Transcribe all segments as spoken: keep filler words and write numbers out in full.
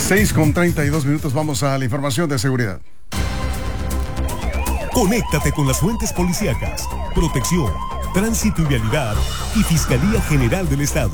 seis con treinta y dos minutos, vamos a la información de seguridad. Conéctate con las fuentes policíacas, protección, tránsito y vialidad y Fiscalía General del Estado.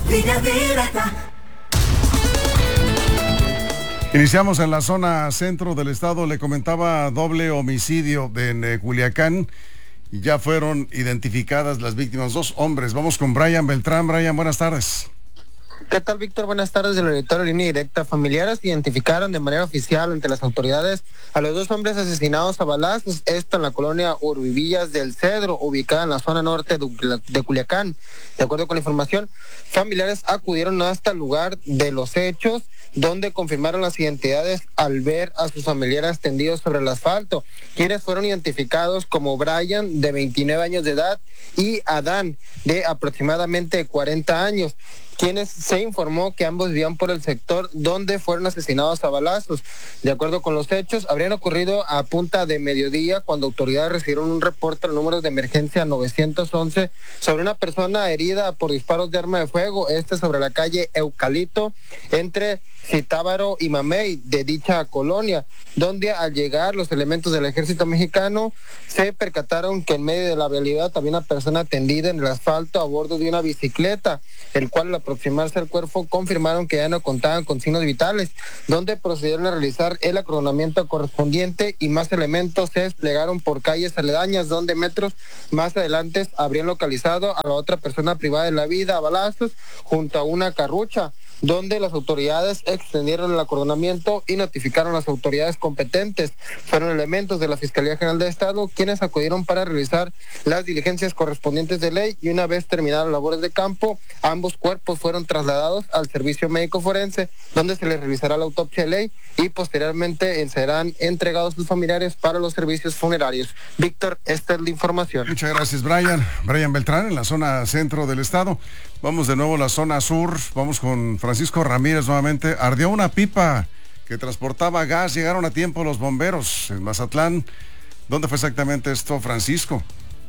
Iniciamos en la zona centro del estado. Le comentaba doble homicidio en eh, Culiacán. Ya fueron identificadas las víctimas, dos hombres. Vamos con Brian Beltrán. Brian, buenas tardes. ¿Qué tal, Víctor? Buenas tardes. Del auditorio Línea Directa. Familiares identificaron de manera oficial ante las autoridades a los dos hombres asesinados a balazos, esto en la colonia Urbivillas del Cedro, ubicada en la zona norte de Culiacán. De acuerdo con la información, familiares acudieron hasta el lugar de los hechos, donde confirmaron las identidades al ver a sus familiares tendidos sobre el asfalto, quienes fueron identificados como Brian, de veintinueve años de edad, y Adán, de aproximadamente cuarenta años, quienes se informó que ambos vivían por el sector donde fueron asesinados a balazos. De acuerdo con los hechos, habrían ocurrido a punta de mediodía cuando autoridades recibieron un reporte al número de emergencia novecientos once sobre una persona herida por disparos de arma de fuego, este sobre la calle Eucalipto, entre Citábaro y Mamey de dicha colonia, donde al llegar los elementos del ejército mexicano se percataron que en medio de la vialidad había una persona tendida en el asfalto a bordo de una bicicleta, el cual al aproximarse al cuerpo confirmaron que ya no contaban con signos vitales, donde procedieron a realizar el acordonamiento correspondiente y más elementos se desplegaron por calles aledañas, donde metros más adelante habrían localizado a la otra persona privada de la vida a balazos junto a una carrucha, donde las autoridades extendieron el acordonamiento y notificaron a las autoridades competentes. Fueron elementos de la Fiscalía General del Estado quienes acudieron para realizar las diligencias correspondientes de ley, y una vez terminadas las labores de campo, ambos cuerpos fueron trasladados al servicio médico forense, donde se les realizará la autopsia de ley y posteriormente serán entregados a sus familiares para los servicios funerarios. Víctor, esta es la información. Muchas gracias, Brian. Brian Beltrán, en la zona centro del estado. Vamos de nuevo a la zona sur, vamos con Francisco Ramírez nuevamente. Ardió una pipa que transportaba gas, llegaron a tiempo los bomberos en Mazatlán. ¿Dónde fue exactamente esto, Francisco?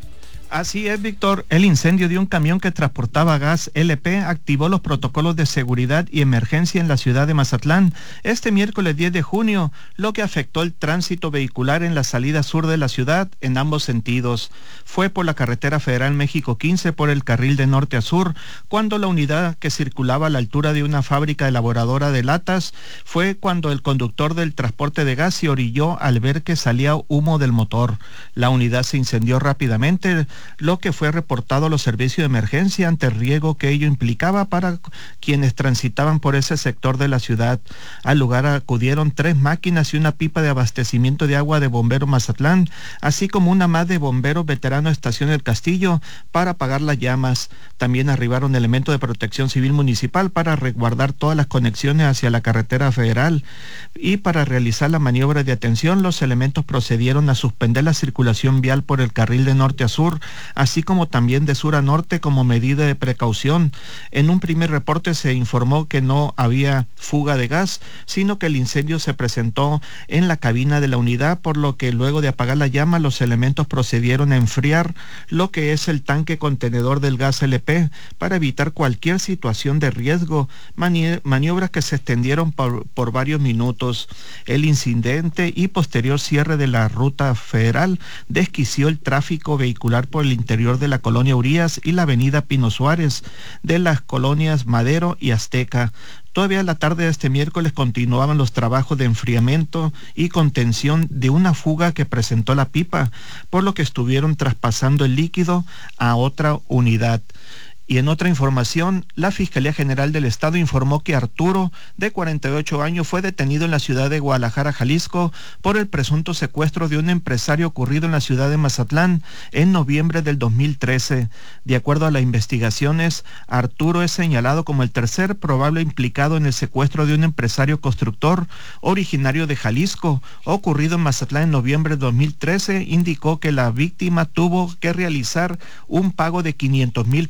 Así es, Víctor. El incendio de un camión que transportaba gas L P activó los protocolos de seguridad y emergencia en la ciudad de Mazatlán este miércoles diez de junio, lo que afectó el tránsito vehicular en la salida sur de la ciudad en ambos sentidos. Fue por la carretera federal México quince por el carril de norte a sur, cuando la unidad que circulaba a la altura de una fábrica elaboradora de latas fue cuando el conductor del transporte de gas se orilló al ver que salía humo del motor. La unidad se incendió rápidamente, lo que fue reportado a los servicios de emergencia ante el riesgo que ello implicaba para quienes transitaban por ese sector de la ciudad. Al lugar acudieron tres máquinas y una pipa de abastecimiento de agua de Bomberos Mazatlán, así como una más de Bomberos Veterano Estación del Castillo para apagar las llamas. También arribaron elementos de Protección Civil Municipal para resguardar todas las conexiones hacia la carretera federal, y para realizar la maniobra de atención los elementos procedieron a suspender la circulación vial por el carril de norte a sur, así como también de sur a norte como medida de precaución. En un primer reporte se informó que no había fuga de gas, sino que el incendio se presentó en la cabina de la unidad, por lo que luego de apagar la llama los elementos procedieron a enfriar lo que es el tanque contenedor del gas L P para evitar cualquier situación de riesgo, mani- maniobras que se extendieron por, por varios minutos. El incidente y posterior cierre de la ruta federal desquició el tráfico vehicular por el interior de la colonia Urías y la avenida Pino Suárez, de las colonias Madero y Azteca. Todavía a la tarde de este miércoles continuaban los trabajos de enfriamiento y contención de una fuga que presentó la pipa, por lo que estuvieron traspasando el líquido a otra unidad. Y en otra información, la Fiscalía General del Estado informó que Arturo, de cuarenta y ocho años, fue detenido en la ciudad de Guadalajara, Jalisco, por el presunto secuestro de un empresario ocurrido en la ciudad de Mazatlán en noviembre del dos mil trece. De acuerdo a las investigaciones, Arturo es señalado como el tercer probable implicado en el secuestro de un empresario constructor originario de Jalisco, ocurrido en Mazatlán en noviembre de dos mil trece. Indicó que la víctima tuvo que realizar un pago de quinientos mil pesos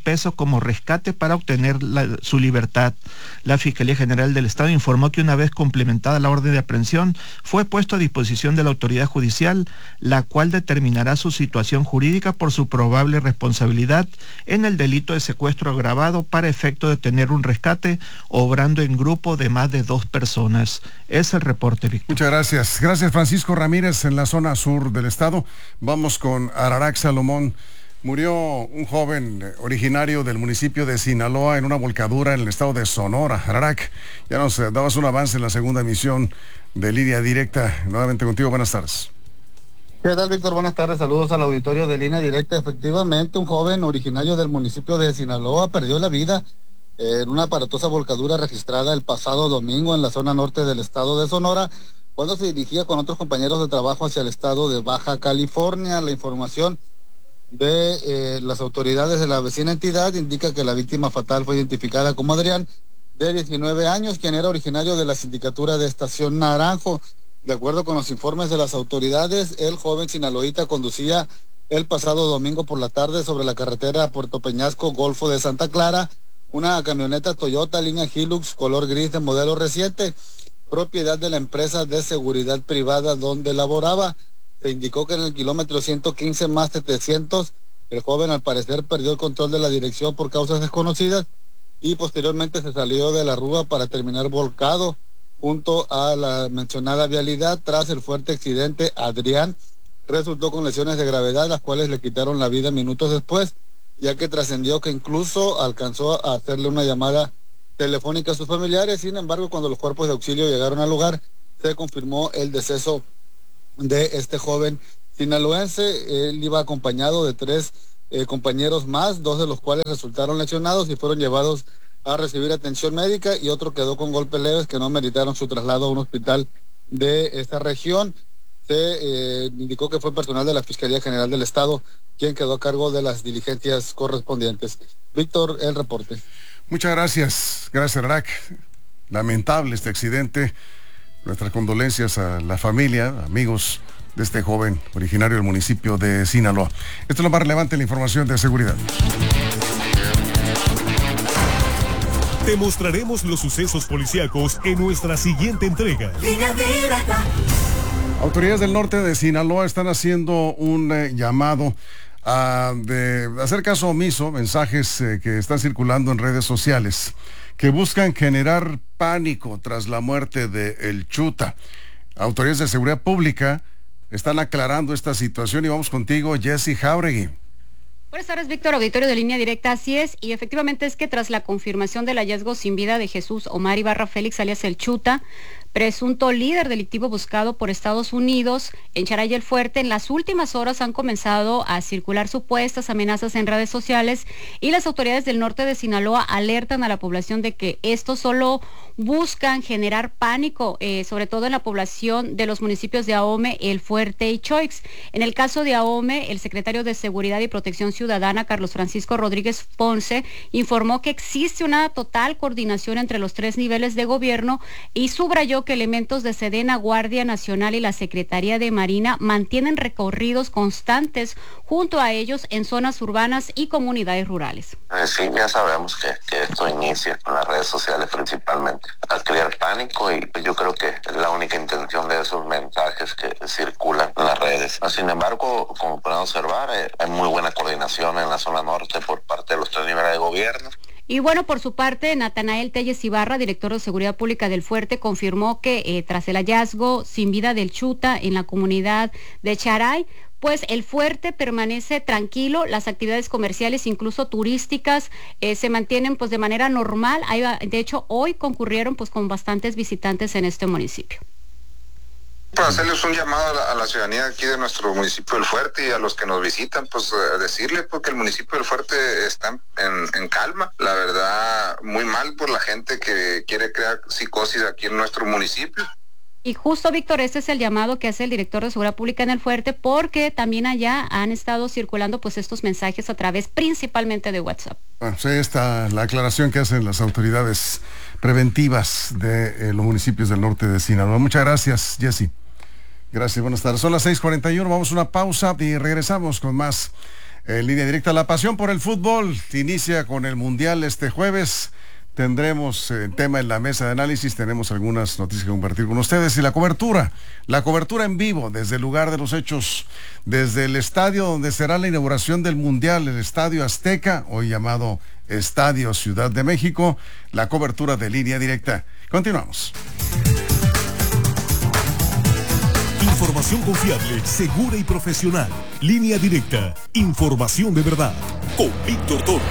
como rescate para obtener la, su libertad. La Fiscalía General del Estado informó que una vez complementada la orden de aprehensión, fue puesto a disposición de la autoridad judicial, la cual determinará su situación jurídica por su probable responsabilidad en el delito de secuestro agravado para efecto de tener un rescate, obrando en grupo de más de dos personas. Es el reporte, Víctor. Muchas gracias. Gracias, Francisco Ramírez, en la zona sur del estado. Vamos con Ararac Salomón. Murió un joven originario del municipio de Sinaloa en una volcadura en el estado de Sonora. Ararac, ya nos dabas un avance en la segunda emisión de Línea Directa. Nuevamente contigo, buenas tardes. ¿Qué tal, Víctor? Buenas tardes, saludos al auditorio de Línea Directa. Efectivamente, un joven originario del municipio de Sinaloa perdió la vida en una aparatosa volcadura registrada el pasado domingo en la zona norte del estado de Sonora, cuando se dirigía con otros compañeros de trabajo hacia el estado de Baja California. La información de eh, las autoridades de la vecina entidad indica que la víctima fatal fue identificada como Adrián, de diecinueve años, quien era originario de la sindicatura de Estación Naranjo. De acuerdo con los informes de las autoridades, el joven sinaloíta conducía el pasado domingo por la tarde sobre la carretera Puerto Peñasco, Golfo de Santa Clara, una camioneta Toyota línea Hilux color gris de modelo reciente, propiedad de la empresa de seguridad privada donde laboraba. Se indicó que en el kilómetro ciento quince más setecientos, el joven al parecer perdió el control de la dirección por causas desconocidas y posteriormente se salió de la rúa para terminar volcado junto a la mencionada vialidad. Tras el fuerte accidente, Adrián resultó con lesiones de gravedad, las cuales le quitaron la vida minutos después, ya que trascendió que incluso alcanzó a hacerle una llamada telefónica a sus familiares. Sin embargo, cuando los cuerpos de auxilio llegaron al lugar, se confirmó el deceso de este joven sinaloense. Él iba acompañado de tres eh, compañeros más, dos de los cuales resultaron lesionados y fueron llevados a recibir atención médica, y otro quedó con golpes leves que no meritaron su traslado a un hospital de esta región. Se eh, indicó que fue personal de la Fiscalía General del Estado quien quedó a cargo de las diligencias correspondientes. Víctor, el reporte. Muchas gracias. Gracias, Ararac. Lamentable este accidente. Nuestras condolencias a la familia, amigos de este joven originario del municipio de Sinaloa. Esto es lo más relevante en la información de seguridad. Te mostraremos los sucesos policíacos en nuestra siguiente entrega. Autoridades del norte de Sinaloa están haciendo un eh, llamado a de hacer caso omiso, mensajes eh, que están circulando en redes sociales que buscan generar pánico tras la muerte de El Chuta. Autoridades de seguridad pública están aclarando esta situación y vamos contigo, Jessy Jauregui. Buenas tardes, Víctor, auditorio de Línea Directa. Así es, y efectivamente es que tras la confirmación del hallazgo sin vida de Jesús Omar Ibarra Félix, alias El Chuta, presunto líder delictivo buscado por Estados Unidos en Charay el Fuerte, en las últimas horas han comenzado a circular supuestas amenazas en redes sociales, y las autoridades del norte de Sinaloa alertan a la población de que estos solo buscan generar pánico, eh, sobre todo en la población de los municipios de Ahome, El Fuerte y Choix. En el caso de Ahome, el secretario de Seguridad y Protección Ciudadana, Carlos Francisco Rodríguez Ponce, informó que existe una total coordinación entre los tres niveles de gobierno y subrayó que elementos de Sedena, Guardia Nacional y la Secretaría de Marina mantienen recorridos constantes junto a ellos en zonas urbanas y comunidades rurales. Sí, ya sabemos que, que esto inicia con las redes sociales principalmente, a crear pánico, y yo creo que es la única intención de esos mensajes que circulan en las redes. Sin embargo, como pueden observar, eh, hay muy buena coordinación en la zona norte por parte de los tres niveles de gobierno. Y bueno, por su parte, Natanael Telles Ibarra, director de Seguridad Pública del Fuerte, confirmó que eh, tras el hallazgo sin vida del Chuta en la comunidad de Charay, pues el Fuerte permanece tranquilo, las actividades comerciales, incluso turísticas, eh, se mantienen pues de manera normal. Hay, de hecho, hoy concurrieron pues con bastantes visitantes en este municipio. Para hacerles un llamado a la, a la ciudadanía aquí de nuestro municipio del Fuerte y a los que nos visitan, pues eh, decirle pues, que el municipio del Fuerte está en, en, en calma. La verdad, muy mal por la gente que quiere crear psicosis aquí en nuestro municipio. Y justo, Víctor, este es el llamado que hace el director de Seguridad Pública en el Fuerte, porque también allá han estado circulando pues estos mensajes a través principalmente de WhatsApp. Bueno, pues ahí está la aclaración que hacen las autoridades preventivas de eh, los municipios del norte de Sinaloa. Muchas gracias, Jessy. Gracias, buenas tardes. Son las seis cuarenta y uno, vamos a una pausa y regresamos con más En Línea Directa, la pasión por el fútbol inicia con el Mundial este jueves. Tendremos el eh, tema en la mesa de análisis, tenemos algunas noticias que compartir con ustedes y la cobertura, la cobertura en vivo desde el lugar de los hechos, desde el estadio donde será la inauguración del Mundial, el Estadio Azteca, hoy llamado Estadio Ciudad de México, la cobertura de Línea Directa. Continuamos. Información confiable, segura y profesional. Línea Directa, información de verdad. Con Víctor Torres.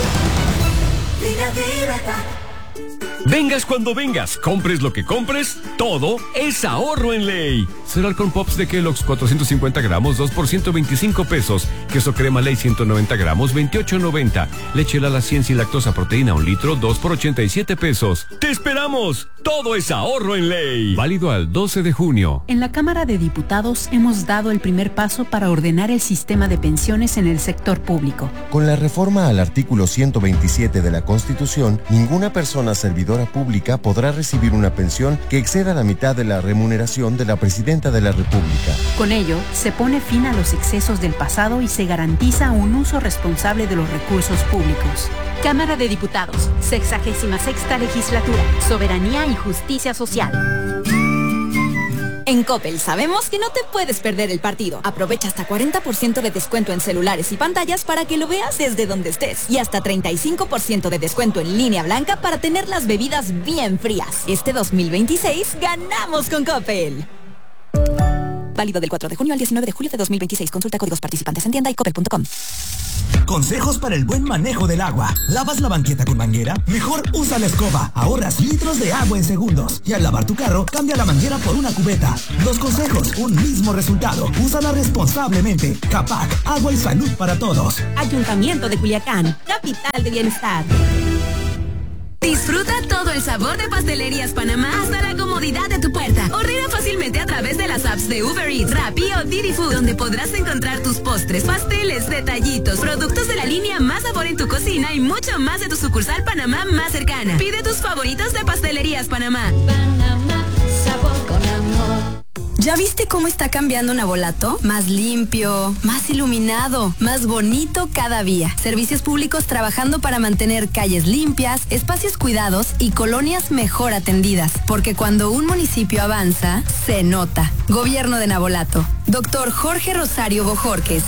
Vengas cuando vengas, compres lo que compres, todo es ahorro en Ley. Cereal con Pops de Kellogg's cuatrocientos cincuenta gramos, dos por ciento veinticinco pesos. Queso crema Ley ciento noventa gramos, veintiocho noventa. Leche Lala cien sin lactosa proteína un litro, dos por ochenta y siete pesos. ¡Te esperamos! Todo es ahorro en Ley. Válido al doce de junio. En la Cámara de Diputados hemos dado el primer paso para ordenar el sistema de pensiones en el sector público. Con la reforma al artículo ciento veintisiete de la Constitución, ninguna persona servidora pública podrá recibir una pensión que exceda la mitad de la remuneración de la Presidenta de la República. Con ello, se pone fin a los excesos del pasado y se garantiza un uso responsable de los recursos públicos. Cámara de Diputados, sexagésima sexta legislatura, soberanía y justicia social. En Coppel sabemos que no te puedes perder el partido. Aprovecha hasta cuarenta por ciento de descuento en celulares y pantallas para que lo veas desde donde estés. Y hasta treinta y cinco por ciento de descuento en línea blanca para tener las bebidas bien frías. Este dos mil veintiséis ganamos con Coppel. Válido del cuatro de junio al diecinueve de julio de dos mil veintiséis. Consulta códigos participantes en tienda y coppel punto com. Consejos para el buen manejo del agua. ¿Lavas la banqueta con manguera? Mejor usa la escoba. Ahorras litros de agua en segundos. Y al lavar tu carro, cambia la manguera por una cubeta. Dos consejos, un mismo resultado. Úsala responsablemente. Capac, agua y salud para todos. Ayuntamiento de Culiacán, capital de bienestar. Disfruta todo el sabor de Pastelerías Panamá hasta la comodidad de tu puerta. Ordena fácilmente a través de las apps de Uber Eats, Rappi o Didi Food, donde podrás encontrar tus postres, pasteles, detallitos, productos de la línea Más Sabor en tu cocina y mucho más de tu sucursal Panamá más cercana. Pide tus favoritos de Pastelerías Panamá. Panamá, sabor con amor. ¿Ya viste cómo está cambiando Navolato? Más limpio, más iluminado, más bonito cada día. Servicios públicos trabajando para mantener calles limpias, espacios cuidados y colonias mejor atendidas. Porque cuando un municipio avanza, se nota. Gobierno de Navolato. Doctor Jorge Rosario Bojorques.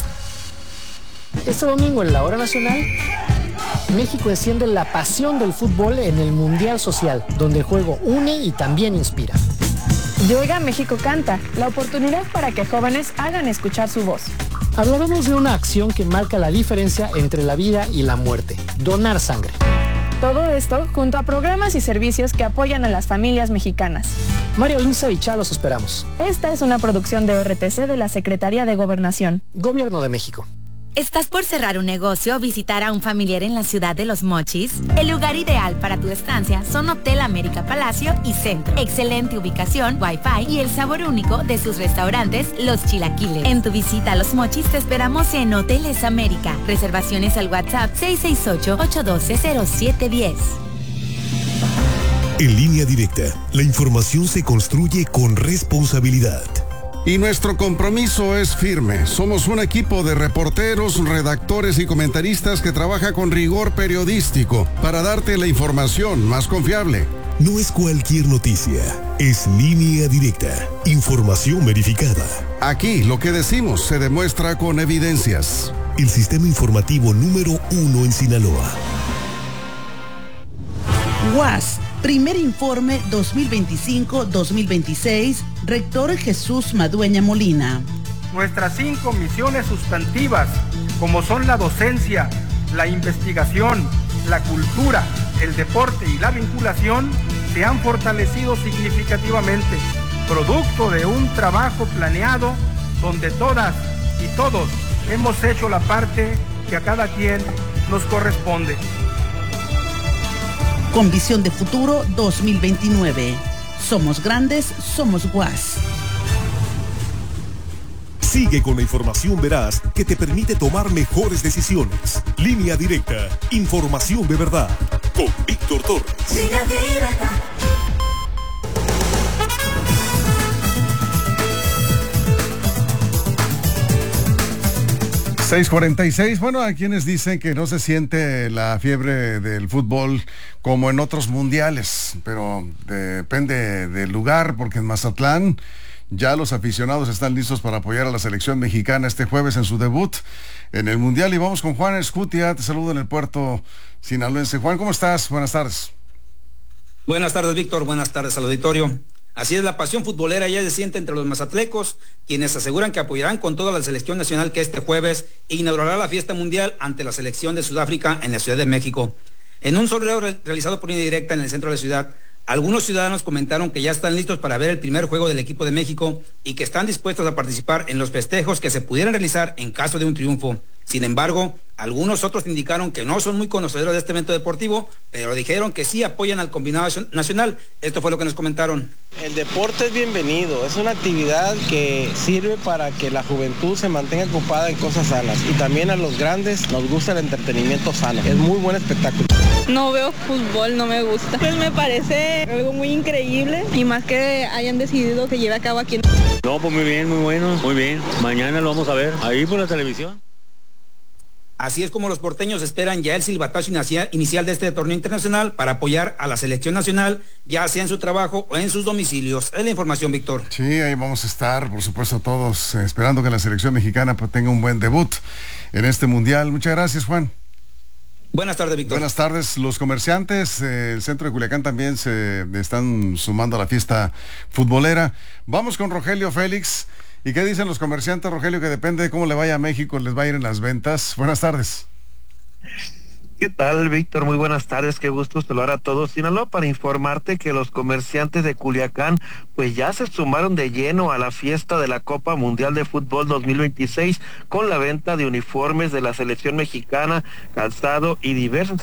Este domingo en la Hora Nacional, México enciende la pasión del fútbol en el Mundial Social, donde el juego une y también inspira. Llega México Canta, la oportunidad para que jóvenes hagan escuchar su voz. Hablaremos de una acción que marca la diferencia entre la vida y la muerte, donar sangre. Todo esto junto a programas y servicios que apoyan a las familias mexicanas. Mario Luisa y Chá los esperamos. Esta es una producción de O R T C de la Secretaría de Gobernación. Gobierno de México. ¿Estás por cerrar un negocio o visitar a un familiar en la ciudad de Los Mochis? El lugar ideal para tu estancia son Hotel América Palacio y Centro. Excelente ubicación, wifi y el sabor único de sus restaurantes, Los Chilaquiles. En tu visita a Los Mochis te esperamos en Hoteles América. Reservaciones al WhatsApp seis seis ocho, ocho uno dos, cero siete uno cero. En Línea Directa, la información se construye con responsabilidad. Y nuestro compromiso es firme. Somos un equipo de reporteros, redactores y comentaristas que trabaja con rigor periodístico para darte la información más confiable. No es cualquier noticia, es Línea Directa, información verificada. Aquí lo que decimos se demuestra con evidencias. El sistema informativo número uno en Sinaloa. U A S, primer informe dos mil veinticinco dos mil veintiséis, rector Jesús Madueña Molina. Nuestras cinco misiones sustantivas, como son la docencia, la investigación, la cultura, el deporte y la vinculación, se han fortalecido significativamente, producto de un trabajo planeado donde todas y todos hemos hecho la parte que a cada quien nos corresponde. Con visión de futuro dos mil veintinueve. Somos grandes, somos U A S. Sigue con la información veraz que te permite tomar mejores decisiones. Línea Directa, información de verdad. Con Víctor Torres. Línea Directa. seis cuarenta y seis, bueno, hay quienes dicen que no se siente la fiebre del fútbol como en otros mundiales, pero depende del lugar, porque en Mazatlán ya los aficionados están listos para apoyar a la selección mexicana este jueves en su debut en el mundial. Y vamos con Juan Escutia, te saludo en el puerto sinaloense. Juan, ¿cómo estás? Buenas tardes. Buenas tardes, Víctor, buenas tardes al auditorio. Así es, la pasión futbolera ya se siente entre los mazatlecos, quienes aseguran que apoyarán con toda la selección nacional que este jueves inaugurará la fiesta mundial ante la selección de Sudáfrica en la Ciudad de México. En un sorteo re- realizado por línea directa en el centro de la ciudad, algunos ciudadanos comentaron que ya están listos para ver el primer juego del equipo de México y que están dispuestos a participar en los festejos que se pudieran realizar en caso de un triunfo. Sin embargo, algunos otros indicaron que no son muy conocedores de este evento deportivo, pero dijeron que sí apoyan al combinado nacional. Esto fue lo que nos comentaron. El deporte es bienvenido, es una actividad que sirve para que la juventud se mantenga ocupada en cosas sanas, y también a los grandes nos gusta el entretenimiento sano. Es muy buen espectáculo. No veo fútbol, no me gusta. Pues me parece algo muy increíble, y más que hayan decidido que lleve a cabo aquí. No, pues muy bien, muy bueno, muy bien. Mañana lo vamos a ver ahí por la televisión. Así es como los porteños esperan ya el silbatazo inicial de este torneo internacional para apoyar a la selección nacional, ya sea en su trabajo o en sus domicilios. Es la información, Víctor. Sí, ahí vamos a estar, por supuesto, todos eh, esperando que la selección mexicana pues, tenga un buen debut en este mundial. Muchas gracias, Juan. Buenas tardes, Víctor. Buenas tardes. Los comerciantes, eh, el centro de Culiacán también se están sumando a la fiesta futbolera. Vamos con Rogelio Félix. ¿Y qué dicen los comerciantes, Rogelio? Que depende de cómo le vaya a México, les va a ir en las ventas. Buenas tardes. ¿Qué tal, Víctor? Muy buenas tardes, qué gusto saludar a todos. Sinaloa, para informarte que los comerciantes de Culiacán pues ya se sumaron de lleno a la fiesta de la Copa Mundial de Fútbol dos mil veintiséis con la venta de uniformes de la selección mexicana, calzado y diversas